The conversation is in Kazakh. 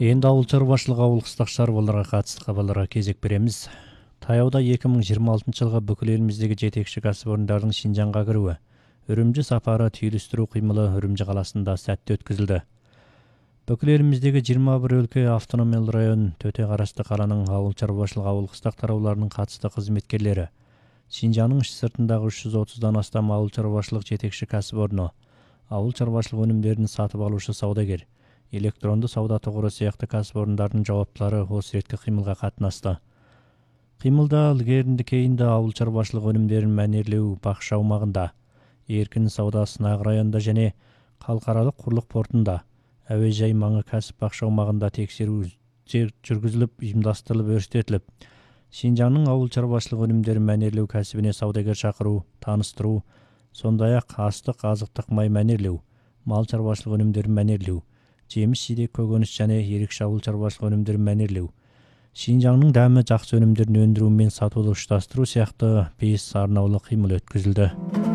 Енді ауыл шаруашылығы ауылдық шаруаларға қатысты хабарларға кезек береміз. Таяуда 2026 жылға бүкіл еліміздегі жетекші кәсіпорындардың Шинжаңға кіруі, үрімжі сапары түйілістіру қимылы үрімжі қаласында сәтті өткізілді. Бүкіл еліміздегі 21 өлке автономиялы район төте қарасты қаланың ауыл шаруашылығы ауылдық тарауларының қатысты қызметкерлері Шинжаңның іш сыртындағы 330-дан астам ауыл шаруашылық жетекші кәсіпорны, ауыл шаруашылық өнімдерін сатып алушы саудагер, электронды сауда тұғыры сияқты кәсіпорындардың жауаптылары осы реткі қимылға қатынасты. Қимылда ілгерінді кейінді ауыл шаруашылық өнімдерін мәнерлеу бақша аумағында, еркін сауда сынақ районында және халықаралық құрлық портында, әуежай маңы кәсіп бақша аумағында тексеру жүргізіліп, ұйымдастырылып, өрістетіліп, Шинжаңның ауыл шаруашылық өнімдерін мәнерлеу кәсібіне саудагер шақыру, таныстыру, сондай-ақ астық, азықтық май мәнерлеу, мал шаруашылық өнімдерін мәнерлеу, жеміс-жидек, көкөніс және ерекше ауыл шаруашылық өнімдерін мәнерлеу, Шинжаңның дәмі жақсы өнімдерін өндіру мен сатуды ұштастыру сияқты 5 арнаулы қимыл өткізілді.